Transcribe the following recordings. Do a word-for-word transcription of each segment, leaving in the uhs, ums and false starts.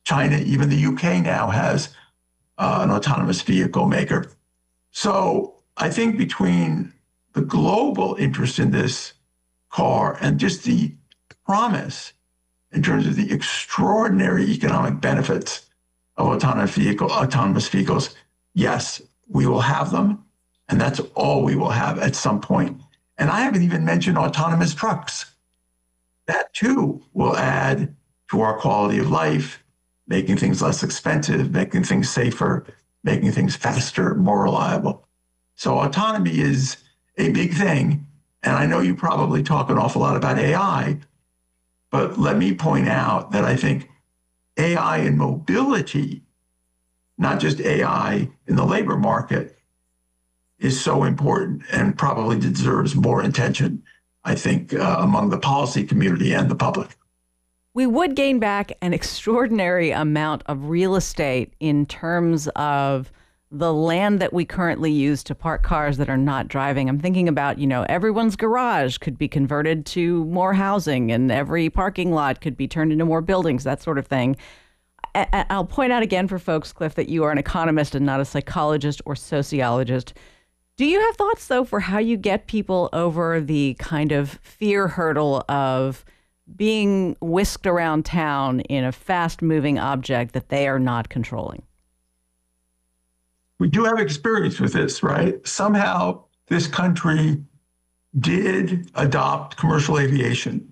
China, even the U K now has uh, an autonomous vehicle maker. So I think between the global interest in this car and just the promise in terms of the extraordinary economic benefits of autonomous vehicle, autonomous vehicles, yes, we will have them, and that's all we will have at some point. And I haven't even mentioned autonomous trucks. That too will add to our quality of life, making things less expensive, making things safer, making things faster, more reliable. So autonomy is a big thing. And I know you probably talk an awful lot about A I, but let me point out that I think A I in mobility, not just A I in the labor market, is so important and probably deserves more attention, I think, uh, among the policy community and the public. We would gain back an extraordinary amount of real estate in terms of the land that we currently use to park cars that are not driving. I'm thinking about, you know, everyone's garage could be converted to more housing and every parking lot could be turned into more buildings, that sort of thing. I- I'll point out again for folks, Cliff, that you are an economist and not a psychologist or sociologist. Do you have thoughts, though, for how you get people over the kind of fear hurdle of being whisked around town in a fast-moving object that they are not controlling? We do have experience with this, right? Somehow this country did adopt commercial aviation.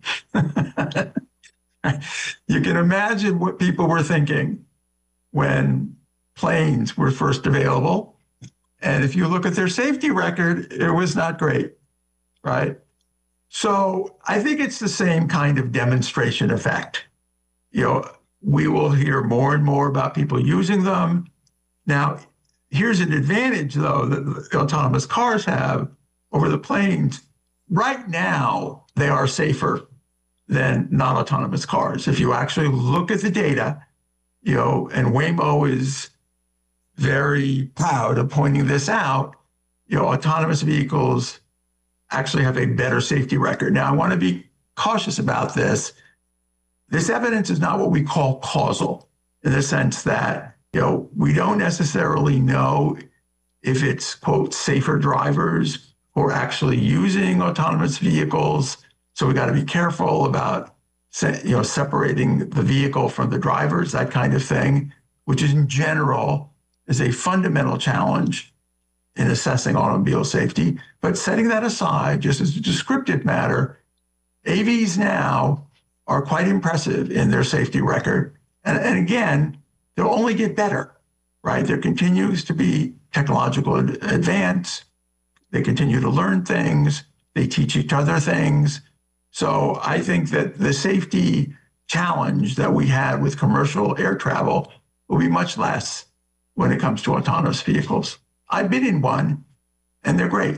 You can imagine what people were thinking when planes were first available. And if you look at their safety record, it was not great, right? So I think it's the same kind of demonstration effect. You know, we will hear more and more about people using them. Now, here's an advantage, though, that the autonomous cars have over the planes. Right now, they are safer than non-autonomous cars. If you actually look at the data, you know, and Waymo is very proud of pointing this out, you know, autonomous vehicles actually have a better safety record. Now, I want to be cautious about this. This evidence is not what we call causal, in the sense that, you know, we don't necessarily know if it's, quote, safer drivers who are actually using autonomous vehicles. So we got to be careful about, you know, separating the vehicle from the drivers, that kind of thing, which is in general is a fundamental challenge in assessing automobile safety. But setting that aside, just as a descriptive matter, A Vs now are quite impressive in their safety record. And, and again, they'll only get better, right? There continues to be technological ad- advance. They continue to learn things. They teach each other things. So I think that the safety challenge that we had with commercial air travel will be much less when it comes to autonomous vehicles. I've been in one, and they're great.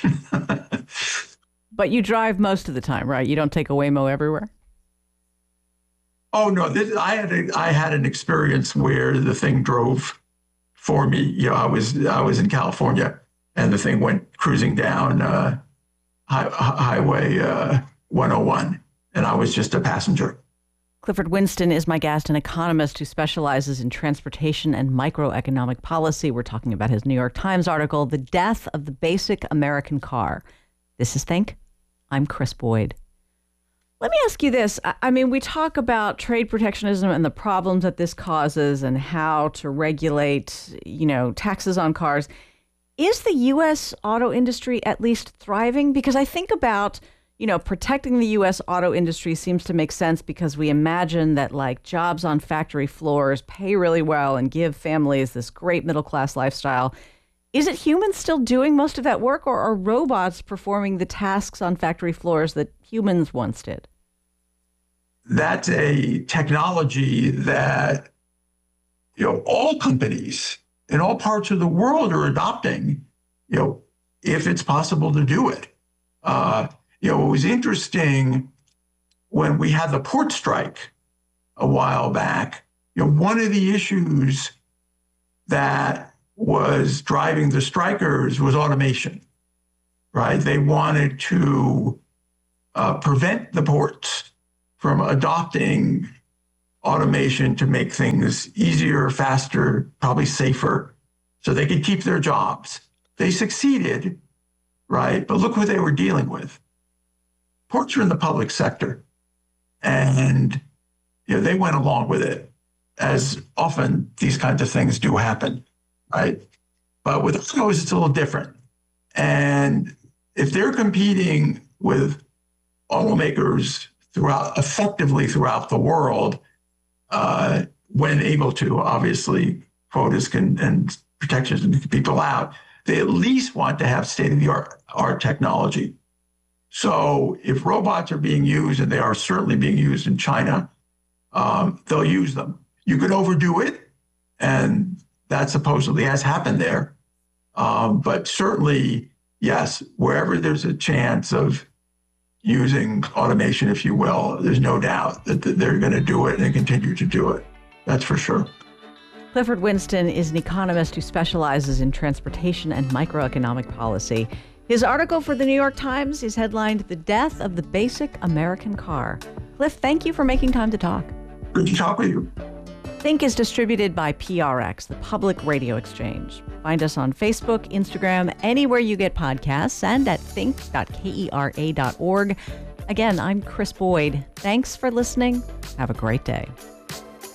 But you drive most of the time, right? You don't take a Waymo everywhere? Oh, no. This, I had a, I had an experience where the thing drove for me. You know, I was I was in California, and the thing went cruising down uh, high, Highway uh, one oh one, and I was just a passenger. Clifford Winston is my guest, an economist who specializes in transportation and microeconomic policy. We're talking about his New York Times article, The Death of the Basic American Car. This is Think. I'm Chris Boyd. Let me ask you this. I mean, we talk about trade protectionism and the problems that this causes and how to regulate, you know, taxes on cars. Is the U S auto industry at least thriving? Because I think about, you know, protecting the U S auto industry seems to make sense because we imagine that, like, jobs on factory floors pay really well and give families this great middle-class lifestyle. Is it humans still doing most of that work, or are robots performing the tasks on factory floors that humans once did? That's a technology that, you know, all companies in all parts of the world are adopting, you know, if it's possible to do it. Uh, You know, it was interesting when we had the port strike a while back. You know, one of the issues that was driving the strikers was automation, right? They wanted to uh, prevent the ports from adopting automation to make things easier, faster, probably safer, so they could keep their jobs. They succeeded, right? But look who they were dealing with. Courts are in the public sector. And you know, they went along with it, as often these kinds of things do happen, right? But with autos, it's a little different. And if they're competing with automakers throughout, effectively throughout the world, uh, when able to, obviously, quotas can and protections can keep people out, they at least want to have state-of-the-art art technology. So if robots are being used, and they are certainly being used in China, um, they'll use them. You could overdo it, and that supposedly has happened there. Um, but certainly, yes, wherever there's a chance of using automation, if you will, there's no doubt that they're going to do it and continue to do it. That's for sure. Clifford Winston is an economist who specializes in transportation and microeconomic policy. His article for the New York Times is headlined, "The Death of the Basic American Car." Cliff, thank you for making time to talk. Good to talk with you. Think is distributed by P R X, the Public Radio Exchange. Find us on Facebook, Instagram, anywhere you get podcasts, and at think dot kera dot org. Again, I'm Chris Boyd. Thanks for listening. Have a great day.